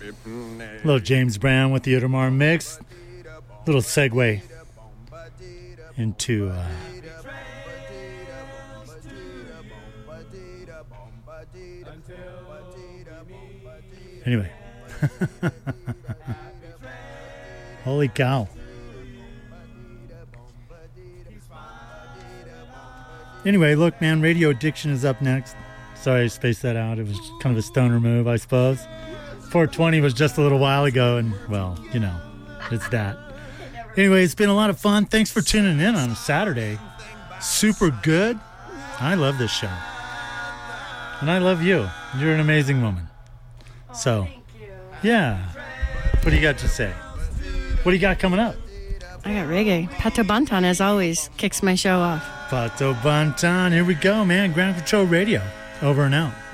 Little James Brown with the Udamar mix. Little segue into anyway. Holy cow. Anyway, look, man, Radio Addiction is up next. Sorry I spaced that out. It was kind of a stoner move, I suppose. 420 was just a little while ago, and, well, you know, it's that. Anyway, it's been a lot of fun. Thanks for tuning in on a Saturday. Super good. I love this show. And I love you. You're an amazing woman. So, yeah. What do you got to say? What do you got coming up? I got reggae. Pato Bantan, as always, kicks my show off. Pato Bantan. Here we go, man. Ground Control Radio. Over and out.